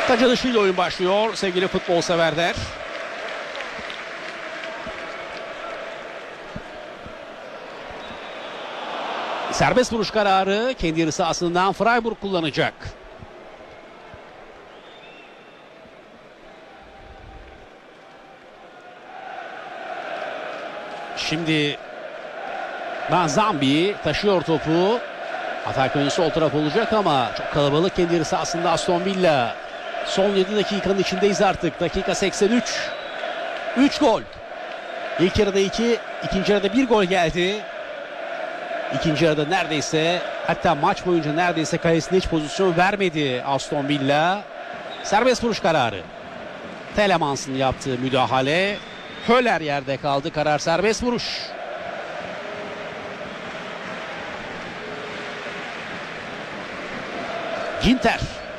Taç atışıyla oyun başlıyor sevgili futbol severler. Serbest vuruş kararı kendi yarı sahasından Freiburg kullanacak. Şimdi Manzambi taşıyor topu. Atak yönü sol taraf olacak ama çok kalabalık kendi yarı sahasında Aston Villa. Son 7 dakikanın içindeyiz artık. Dakika 83. 3 gol. İlk yarıda 2, ikinci yarıda 1 gol geldi. İkinci yarıda neredeyse, hatta maç boyunca neredeyse kalesine hiç pozisyon vermedi Aston Villa. Serbest vuruş kararı. Telemans'ın yaptığı müdahale. Höller yerde kaldı. Karar serbest vuruş. Ginter.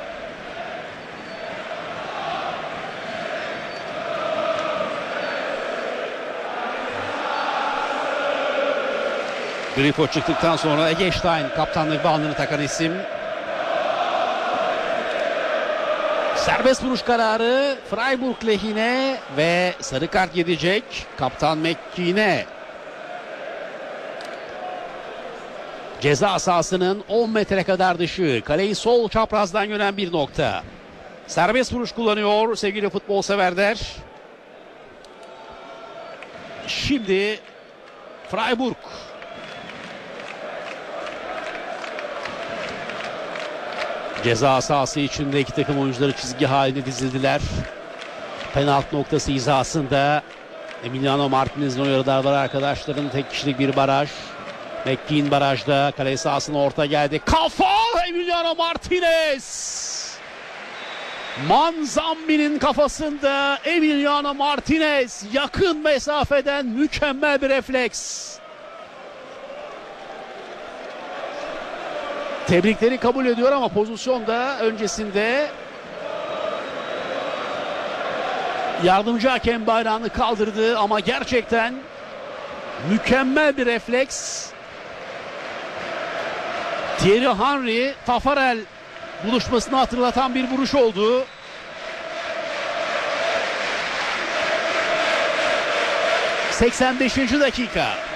Grifo çıktıktan sonra Eggestein kaptanlık bandını takan isim. Serbest vuruş kararı Freiburg lehine ve sarı kart gidecek kaptan McKean'e. Ceza sahasının 10 metre kadar dışı, kaleyi sol çaprazdan gören bir nokta. Serbest vuruş kullanıyor sevgili futbol severler. Şimdi Freiburg. Ceza sahası içinde iki takım oyuncuları çizgi halinde dizildiler. Penaltı noktası hizasında Emiliano Martinez'in o yarıda var arkadaşların, tek kişilik bir baraj. McKean barajda, kale sahasına orta geldi. Kafa Emiliano Martinez. Manzambi'nin kafasında Emiliano Martinez, yakın mesafeden mükemmel bir refleks. Tebrikleri kabul ediyor ama pozisyonda öncesinde yardımcı hakem bayrağını kaldırdı ama gerçekten mükemmel bir refleks. Thierry Henry Tafarel buluşmasını hatırlatan bir vuruş oldu. ...85. dakika.